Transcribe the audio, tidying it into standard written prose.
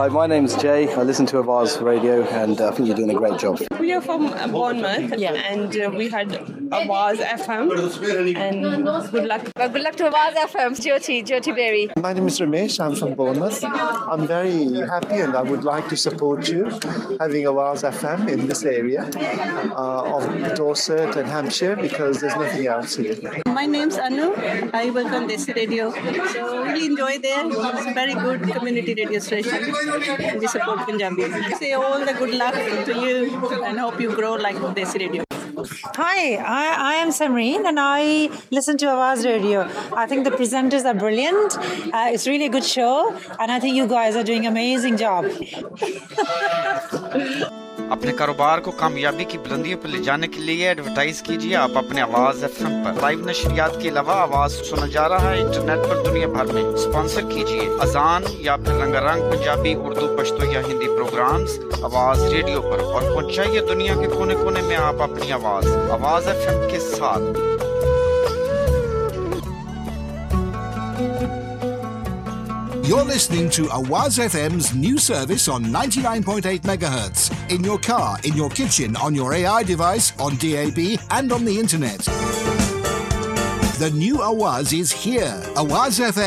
Hi, my name's Jay. I listen to Avaz Radio and I think you're doing a great job. We are from Bournemouth and we had Avaz FM and good luck. Good luck to Avaz FM, Jyoti Berry. My name is Ramesh. I'm from Bournemouth. I'm very happy and I would like to support you having Avaz FM in this area of Dorset and Hampshire because there's nothing else here. My name's Anu. I work on Desi Radio. So we enjoy there. It's a very good community radio station. We support Punjabi. Say all the good luck to you and hope you grow like Desi Radio. Hi, I am Samreen and I listen to Avaz Radio. I think the presenters are brilliant. It's really a good show and I think you guys are doing an amazing job. अपने कारोबार को कामयाबी की बुलंदियों पर ले जाने के लिए एडवर्टाइज कीजिए आप अपने आवाज एफएम पर। लाइव नशरियात के अलावा आवाज सुना जा रहा है इंटरनेट पर दुनिया भर में। स्पॉन्सर कीजिए अजान या फिर रंगारंग पंजाबी, उर्दू, पश्तो या हिंदी प्रोग्राम्स आवाज रेडियो पर और पहुंचाइए दुनिया के कोने-कोने में आप अपनी आवाज। आवाज एफएम के साथ। You're listening to Awaz FM's new service on 99.8 MHz. In your car, in your kitchen, on your AI device, on DAB and on the internet. The new Awaz is here. Awaz FM.